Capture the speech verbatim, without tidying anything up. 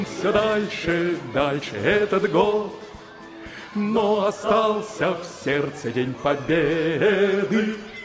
Все дальше, дальше этот год, но остался в сердце День Победы.